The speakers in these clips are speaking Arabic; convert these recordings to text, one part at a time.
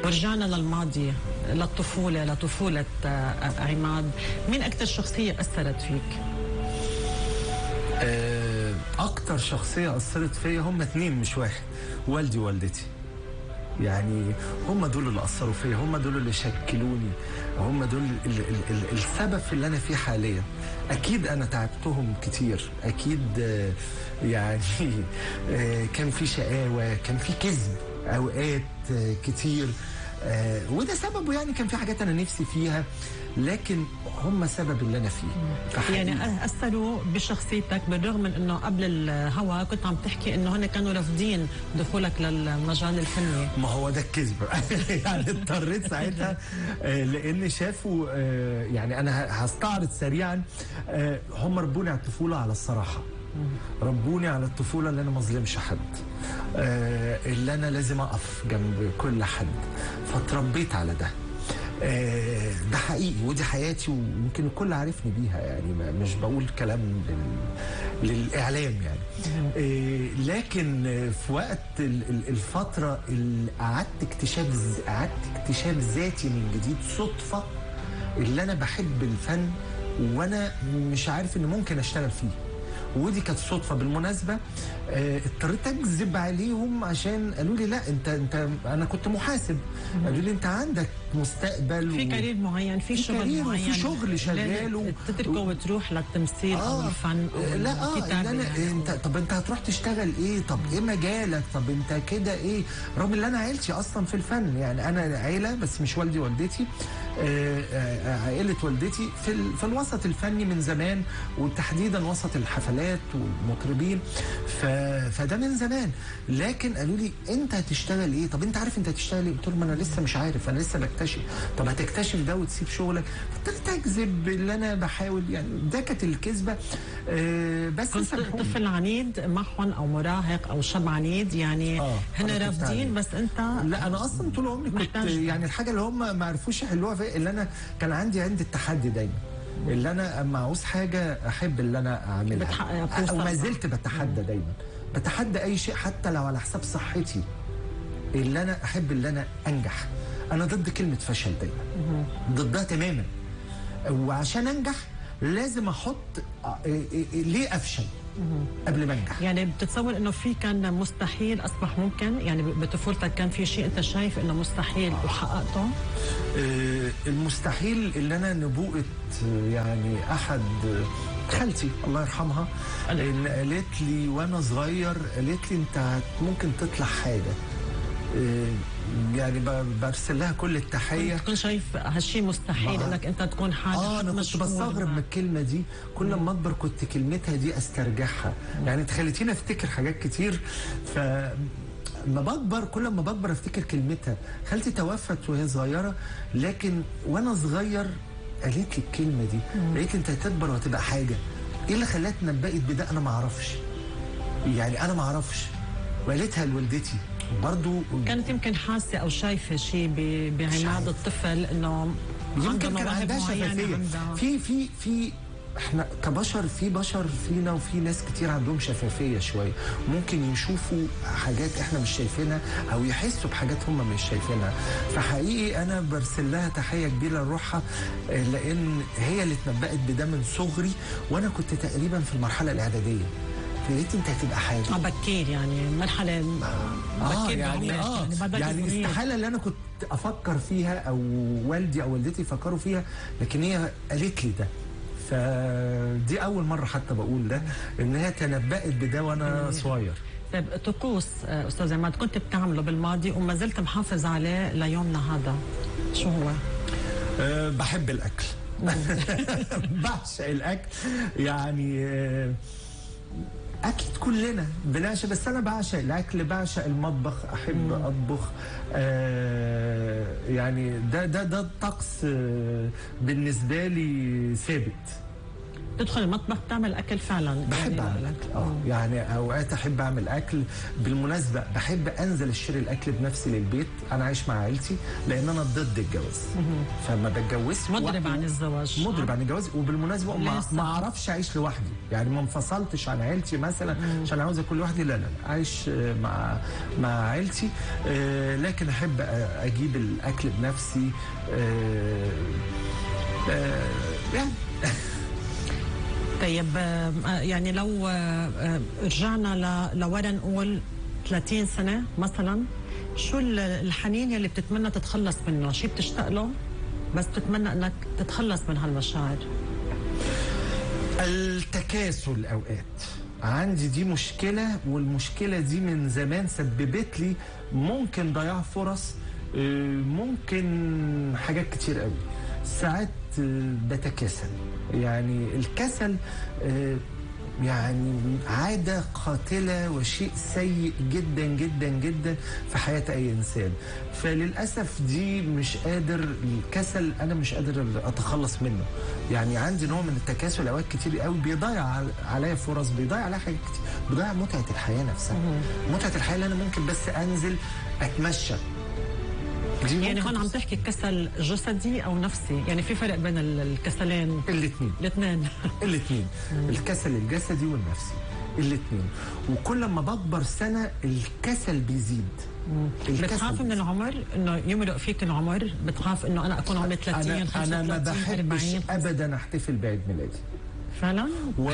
ورجعنا للماضي، للطفولة، لطفولة عماد. مين أكثر شخصية أثرت فيك؟ أكتر شخصية أثرت فيا هم اتنين مش واحد، والدي ووالدتي. يعني هم دول اللي أثروا فيا، هم دول اللي شكلوني، هم دول السبب في اللي أنا فيه حاليا. أكيد أنا تعبتهم كتير، أكيد يعني كان في شقاوة، كان في كذب أوقات كتير، وده سببه يعني كان في حاجات أنا نفسي فيها، لكن هم سبب اللي أنا فيه. يعني أثروا بشخصيتك، بالرغم من أنه قبل الهوا كنت عم تحكي أنه هن كانوا رافضين دخولك للمجال الفني. ما هو ده الكذب يعني اضطريت ساعتها لأن شافوا يعني أنا هستعرض سريعا. هم ربوني على الطفولة على الصراحة، ربوني على الطفولة اللي أنا ما اظلمش حد، اللي أنا لازم أقف جنب كل حد، فتربيت على ده. ده حقيقي ودي حياتي، ويمكن الكل عارفني بيها، يعني مش بقول كلام للإعلام يعني. لكن في وقت الفترة اللي قعدت اكتشاف ذاتي من جديد، صدفة اللي أنا بحب الفن وأنا مش عارف إن ممكن أشتغل فيه، ودي كانت صدفه بالمناسبه. اضطريت اكذب عليهم عشان قالوا لي لا انت انا كنت محاسب، قالوا لي انت عندك مستقبل في كارير معين، في شغل معين، وفي شغل شغال تتركه وتروح للتمثيل او الفن او لا الكتابه. انت طب انت هتروح تشتغل ايه؟ طب ايه مجالك؟ طب انت كده ايه؟ رغم ان انا عيلتي اصلا في الفن، يعني انا عيله بس مش والدي ووالدتي. عائله والدتي في الوسط الفني من زمان، وتحديدا وسط الحفلات والمطربين، فده من زمان. لكن قالوا لي انت هتشتغل ايه؟ طب انت عارف انت هتشتغل ايه؟ قلت لهم انا لسه مش عارف، انا لسه بكتشف. طب هتكتشف ده وتسيب شغلك؟ ابتديت اكذب اللي انا بحاول، يعني ده كانت الكذبه. بس كنت طفل عنيد معهم او مراهق او شاب عنيد يعني؟ هن رافضين بس انت؟ لا انا اصلا طول عمري كنت يعني الحاجه اللي هم ما عرفوش يحلوها فيا، اللي انا كان عندي التحدي دايما، اللي انا اما عاوز حاجه احب اللي انا اعملها، وما زلت بتحدى دايما، بتحدى اي شيء حتى لو على حساب صحتي، اللي انا احب اللي انا انجح. انا ضد كلمه فشل دايما، ضدها تماما. وعشان انجح لازم احط ليه افشل قبل ما انجح. يعني بتتصور انه في كان مستحيل اصبح ممكن؟ يعني بطفولتك كان في شيء انت شايف انه مستحيل وحققته؟ المستحيل اللي انا نبوءة يعني احد خالتي الله يرحمها، اللي قالت لي وانا صغير، قالت لي انت ممكن تطلع حاجه. يعني برسل لها كل التحيه. كنت شايف هالشيء مستحيل انك انت تكون حاجه انا كنت بستغرب من الكلمه دي، كل ما اكبر كنت كلمتها دي استرجعها. يعني تخليتيني افتكر حاجات كتير، ما بكبر كل ما بكبر افتكر كلمتها. خالتي توفت وهي صغيره، لكن وانا صغير قالت لي الكلمه دي، قالت لي انت هتكبر وهتبقى حاجه. ايه اللي خلتني نبقت بده؟ انا ما اعرفش، يعني انا ما اعرفش. وقالتها لوالدتي برضو، كانت يمكن حاسه او شايفه شيء بعماد الطفل، انه يمكن كان عندها شفافيه. في احنا كبشر، في بشر فينا وفي ناس كتير عندهم شفافيه شويه، ممكن يشوفوا حاجات احنا مش شايفينها او يحسوا بحاجات هم مش شايفينها. فحقيقي انا برسل لها تحيه كبيره لروحها، لان هي اللي اتنبأت بده من صغري، وانا كنت تقريبا في المرحله الاعداديه. فقلت انت هتبقى حاجه بكير، يعني مرحله بكير يعني استحاله اللي انا كنت افكر فيها او والدي او والدتي يفكروا فيها، لكن هي قالت لي ده. فدي اول مره حتى بقول ده، ان هي تنبأت بده وانا صغير. طيب طقوس استاذ عماد كنت بتعمله بالماضي وما زلت محافظ عليه ليومنا هذا، شو هو؟ بحب الاكل. بعشق الاكل يعني. اكيد كلنا بنعشق، بس انا بعشق الاكل، بعشق المطبخ، احب اطبخ. يعني ده الطقس بالنسبه لي ثابت. تدخل المطبخ تعمل اكل فعلا؟ بحب اعمل اكل يعني اوقات احب اعمل اكل. بالمناسبه بحب انزل اشتري الاكل بنفسي للبيت. انا عايش مع عائلتي لان انا ضد الجواز، فما بتجوزش. مضرب عن الزواج. مضرب عن الجواز. وبالمناسبه ما اعرفش اعيش لوحدي، يعني ما انفصلتش عن عائلتي مثلا عشان عاوز اكل لوحدي. لا لا لا، عايش مع عائلتي. لكن احب اجيب الاكل بنفسي يعني. طيب يعني لو رجعنا لورا نقول 30 سنة مثلا، شو الحنين يلي بتتمنى تتخلص منه؟ شيء بتشتاق له بس بتتمنى انك تتخلص من هالمشاعر؟ التكاسل. اوقات عندي دي مشكلة، والمشكلة دي من زمان سببت لي ممكن ضياع فرص، ممكن حاجات كتير قوي. ساعات بتكاسل. يعني الكسل يعني عادة قاتلة وشيء سيء جدا جدا جدا في حياة أي إنسان. فللأسف دي مش قادر، الكسل أنا مش قادر أتخلص منه. يعني عندي نوع من التكاسل أوقات كتير قوي بيضيع عليا فرص، بيضيع عليا حاجات كتير، بيضيع متعة الحياة نفسها. متعة الحياة اللي أنا ممكن بس أنزل أتمشى. يعني هون عم تحكي كسل جسدي او نفسي؟ يعني في فرق بين الكسلين؟ الاثنين الكسل الجسدي والنفسي الاثنين. وكل ما بكبر سنه الكسل بيزيد. بتخاف من العمر، انه يمرق فيك العمر؟ بتخاف انه انا اكون عمري 30 35 انا ما بحبش ابدا احتفل بعيد ميلادي فعلا.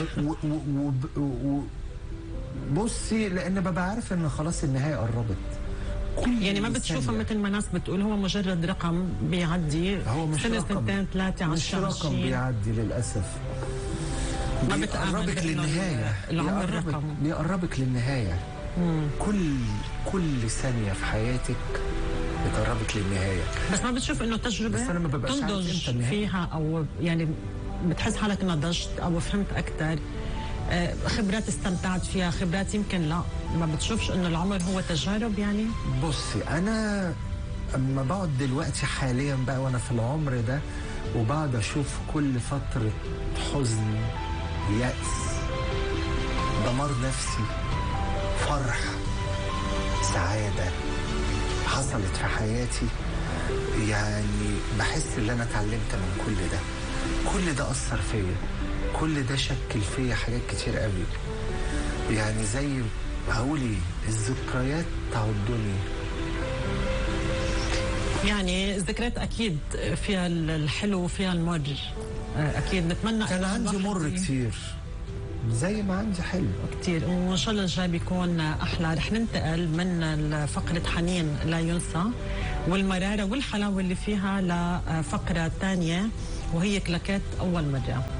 بصي، لان ببقى عارف ان خلاص النهايه قربت. يعني ما بتشوفه مثل ما ناس بتقول هو مجرد رقم بيعدي، هو مش سنة رقم، 2 3 مش رقم بيعدي للأسف. ما بتقربك للنهاية. العمر رقم بيقربك للنهاية. كل ثانية في حياتك بتقربك للنهاية. بس ما بتشوف انه تجربة بس أنا ما ببقاش تنضج فيها، او يعني بتحس حالك نضجت او فهمت أكتر، خبرات استمتعت فيها، خبرات يمكن لا؟ ما بتشوفش انه العمر هو تجارب يعني؟ بصي، انا اما بقعد دلوقتي حاليا بقى وانا في العمر ده، وبقعد اشوف كل فترة حزن، يأس، دمار نفسي، فرح، سعادة حصلت في حياتي، يعني بحس ان انا اتعلمت من كل ده أثر فيا، كل ده شكل فيا حاجات كتير قوي. يعني زي هقولي الذكريات تعضني. يعني الذكريات اكيد فيها الحلو وفيها المر، اكيد نتمنى. كان عندي مر كتير زي ما عندي حلو كتير، وان شاء الله الجاي بيكون احلى. رح ننتقل من فقره حنين لا ينسى والمراره والحلاوه اللي فيها لفقره ثانيه، وهي كلاكيت اول مره.